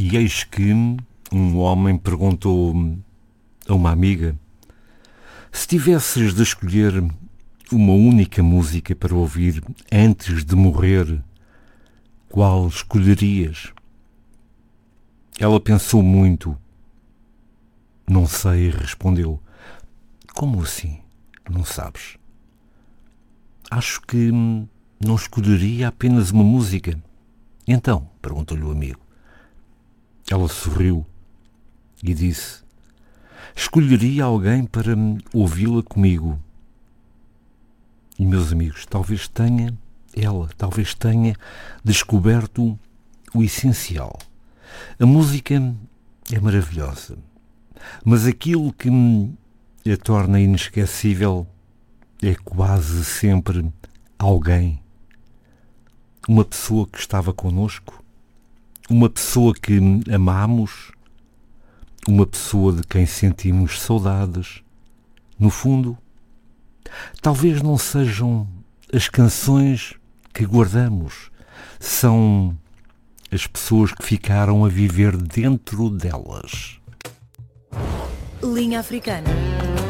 E eis que um homem perguntou a uma amiga: se tivesses de escolher uma única música para ouvir antes de morrer, qual escolherias? Ela pensou muito. Não sei, respondeu. Como assim? Não sabes? Acho que não escolheria apenas uma música. Então, perguntou-lhe o amigo. Ela sorriu e disse: escolheria alguém para ouvi-la comigo. E, meus amigos, talvez tenha descoberto o essencial. A música é maravilhosa, mas aquilo que a torna inesquecível é quase sempre alguém. Uma pessoa que estava connosco, uma pessoa que amamos, uma pessoa de quem sentimos saudades. No fundo, talvez não sejam as canções que guardamos, são as pessoas que ficaram a viver dentro delas. Linha Africana.